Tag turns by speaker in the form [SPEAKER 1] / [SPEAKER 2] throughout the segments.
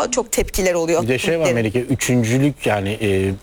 [SPEAKER 1] oluyor. Çok tepkiler oluyor.
[SPEAKER 2] Bir de şey var Melike, üçüncülük yani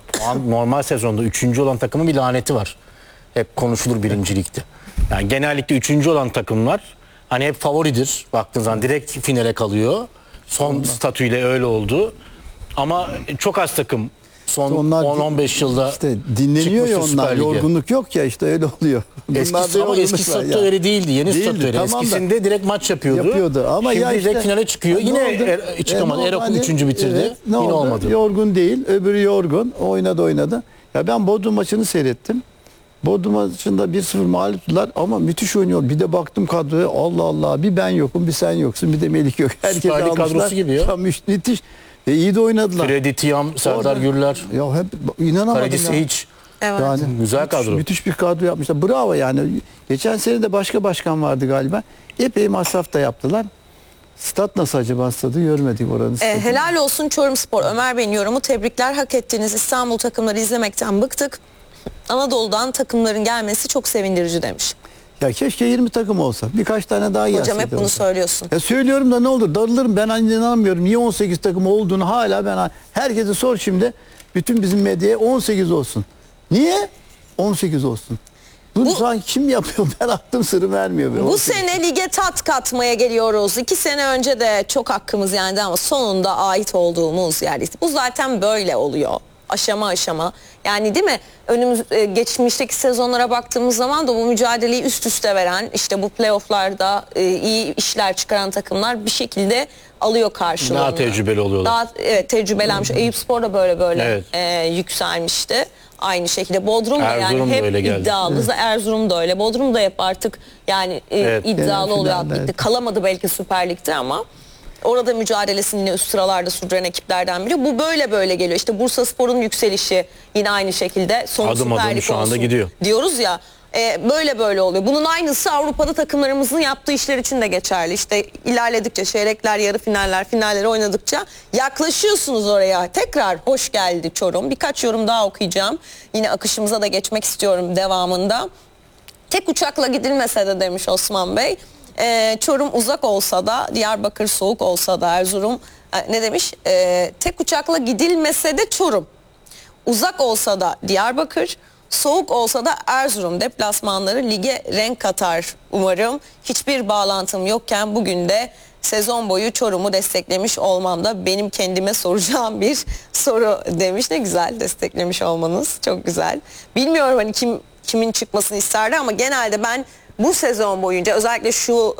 [SPEAKER 2] normal sezonda üçüncü olan takımın bir laneti var. Hep konuşulur birincilikte. Yani genellikle üçüncü olan takımlar hani hep favoridir. Baktığın zaman direkt finale kalıyor. Son statüyle öyle oldu. Ama çok az takım son 10-15 yılda
[SPEAKER 3] işte dinleniyor ya onlar. Yorgunluk yok ya, işte öyle oluyor.
[SPEAKER 2] Eski statü öyle değildi. Yeni statü öyle.
[SPEAKER 3] Tamam
[SPEAKER 2] Eskisinde direkt maç yapıyordu.
[SPEAKER 3] Ama
[SPEAKER 2] şimdi
[SPEAKER 3] ya işte,
[SPEAKER 2] direkt finale çıkıyor. Yine çıkamadı. Erok'u 3. bitirdi.
[SPEAKER 3] Evet,
[SPEAKER 2] yine olmadı.
[SPEAKER 3] Yorgun değil. Öbürü yorgun. Oynadı. Ya ben Bodrum maçını seyrettim. Bodrum maçında 1-0 mağluptular ama müthiş oynuyor. Bir de baktım kadroya, Allah Allah, bir ben yokum, bir sen yoksun, bir de Melik yok. Herkes almışlar.
[SPEAKER 2] kadrosu gibi ya.
[SPEAKER 3] Müthiş. İyi de oynadılar.
[SPEAKER 2] Freddy Tiam, Serdar Gürler.
[SPEAKER 3] Ya hep inanamadım.
[SPEAKER 2] Kaleci Sehiç.
[SPEAKER 1] Evet.
[SPEAKER 3] Yani
[SPEAKER 2] güzel kadro.
[SPEAKER 3] Müthiş bir kadro yapmışlar. Bravo yani. Geçen sene de başka başkan vardı galiba. Epey masraf da yaptılar. Stat nasıl acaba, stadı görmedik oranın.
[SPEAKER 1] Helal olsun Çorumspor. Ömer Bey'in yorumu, tebrikler, hak ettiniz. İstanbul takımları izlemekten bıktık. Anadolu'dan takımların gelmesi çok sevindirici demiş.
[SPEAKER 3] Ya keşke 20 takım olsa. Birkaç tane daha gelse.
[SPEAKER 1] Hocam hep bunu söylüyorsun.
[SPEAKER 3] Ya söylüyorum da ne olur, darılırım. Ben inanamıyorum. Niye 18 takım olduğunu hala ben... Herkese sor şimdi. Bütün bizim medyaya 18 olsun. Niye? 18 olsun. Bunu sanki kim yapıyor? Ben aklım sırrı vermiyor.
[SPEAKER 1] Bu sene lige tat katmaya geliyoruz. 2 sene önce de çok hakkımız yendi ama sonunda ait olduğumuz yerdeyiz. Bu zaten böyle oluyor. Aşama aşama. Yani değil mi? Geçmişteki sezonlara baktığımız zaman da bu mücadeleyi üst üste veren, işte bu playofflarda iyi işler çıkaran takımlar bir şekilde alıyor karşılığını.
[SPEAKER 2] Daha tecrübeli oluyorlar.
[SPEAKER 1] Daha Tecrübelenmiş. Eyüpspor da böyle yükselmişti. Aynı şekilde Bodrum da yani hep iddialı. Evet. Erzurum da öyle. Bodrum da hep artık yani iddialı oluyor. Bitti. Kalamadı belki Süper Lig'de ama orada mücadelesini yine üst sıralarda sürdüren ekiplerden biri. Bu böyle geliyor. İşte Bursaspor'un yükselişi yine aynı şekilde son
[SPEAKER 2] adım
[SPEAKER 1] Süper Lig
[SPEAKER 2] şu anda
[SPEAKER 1] olsun
[SPEAKER 2] gidiyor
[SPEAKER 1] diyoruz ya. Böyle oluyor. Bunun aynısı Avrupa'da takımlarımızın yaptığı işler için de geçerli. İşte ilerledikçe, çeyrekler, yarı finaller, finalleri oynadıkça yaklaşıyorsunuz oraya. Tekrar hoş geldi Çorum. Birkaç yorum daha okuyacağım. Yine akışımıza da geçmek istiyorum devamında. Tek uçakla gidilmese de demiş Osman Bey. Çorum uzak olsa da, Diyarbakır soğuk olsa da, Erzurum ne demiş? Tek uçakla gidilmese de Çorum. Uzak olsa da Diyarbakır, soğuk olsa da Erzurum deplasmanları lige renk katar umarım. Hiçbir bağlantım yokken bugün de sezon boyu Çorum'u desteklemiş olmam da benim kendime soracağım bir soru demiş. Ne güzel desteklemiş olmanız, çok güzel. Bilmiyorum hani kimin çıkmasını isterdi ama genelde ben bu sezon boyunca özellikle şu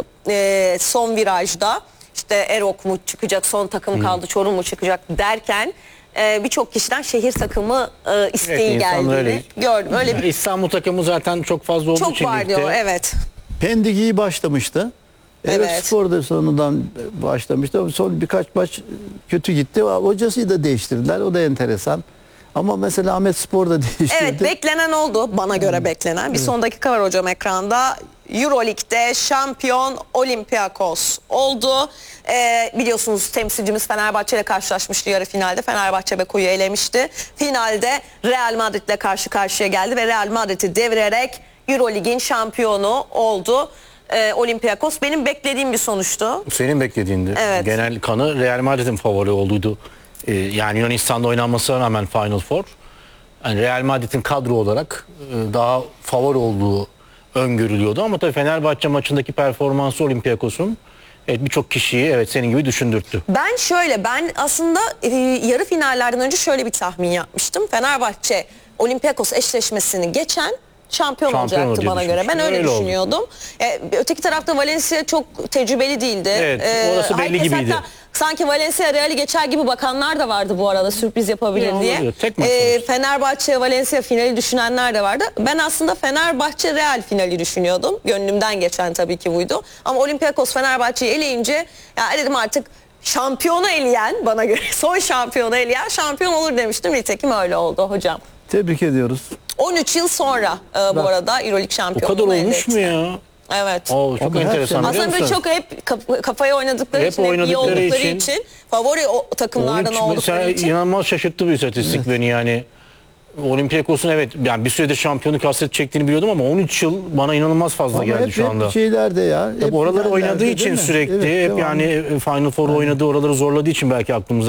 [SPEAKER 1] son virajda işte Erok mu çıkacak, son takım kaldı, Çorum mu çıkacak derken birçok kişiden şehir takımı isteği geldiğini gördüm. Öyle bir
[SPEAKER 2] İstanbul takımı zaten çok fazla olduğu için
[SPEAKER 1] çok var diyor, evet.
[SPEAKER 3] Pendik iyi başlamıştı. Evet. Spor da sonundan başlamıştı. Son birkaç maç kötü gitti. Hocasıyı da değiştirdiler. O da enteresan. Ama mesela Ahmet Spor da değiştirdi.
[SPEAKER 1] Evet, beklenen oldu. Bana göre beklenen. Bir son dakika var hocam ekranda. Euroleague'de şampiyon Olympiakos oldu. Biliyorsunuz temsilcimiz Fenerbahçe ile karşılaşmıştı yarı finalde. Fenerbahçe Beko'yu elemişti. Finalde Real Madrid ile karşı karşıya geldi ve Real Madrid'i devirerek Euroleague'in şampiyonu oldu. Olympiakos benim beklediğim bir sonuçtu.
[SPEAKER 2] Senin beklediğindi.
[SPEAKER 1] Evet.
[SPEAKER 2] Genel kanı Real Madrid'in favori olduğuydu. Yani Yunanistan'da oynanmasına rağmen Final Four. Yani Real Madrid'in kadro olarak daha favori olduğu öngörülüyordu ama tabii Fenerbahçe maçındaki performansı Olympiakos'un birçok kişiyi senin gibi düşündürttü.
[SPEAKER 1] Ben aslında yarı finallerden önce şöyle bir tahmin yapmıştım. Fenerbahçe Olympiakos eşleşmesini geçen şampiyon olacaktı bana göre. Ben öyle düşünüyordum. Öteki tarafta Valencia çok tecrübeli değildi.
[SPEAKER 2] Evet, orası belli gibiydi.
[SPEAKER 1] Sanki Valencia Real'i geçer gibi bakanlar da vardı bu arada, sürpriz yapabilir diye. Fenerbahçe Valencia finali düşünenler de vardı. Ben aslında Fenerbahçe Real finali düşünüyordum. Gönlümden geçen tabii ki buydu. Ama Olympiakos Fenerbahçe'yi eleyince ya dedim artık şampiyonu eleyen, bana göre son şampiyonu eleyen şampiyon olur demiştim. Nitekim öyle oldu hocam.
[SPEAKER 3] Tebrik ediyoruz.
[SPEAKER 1] 13 yıl sonra bu arada Euroleague şampiyonluğu
[SPEAKER 2] o kadar olmuş mu ya?
[SPEAKER 1] Evet.
[SPEAKER 2] Çok enteresan.
[SPEAKER 1] Aslında böyle çok hep kafaya oynadıkları için, hep iyi oldukları için favori takımlardan oldukları için.
[SPEAKER 2] İnanılmaz şaşırttı bir istatistik beni yani. Olympiakos'un yani bir süredir şampiyonluk hasret çektiğini biliyordum ama 13 yıl bana inanılmaz fazla geldi şu anda.
[SPEAKER 3] Hep şeylerde ya.
[SPEAKER 2] Hep oraları oynadığı için sürekli hep yani Final Four oynadığı, oraları zorladığı için belki aklımıza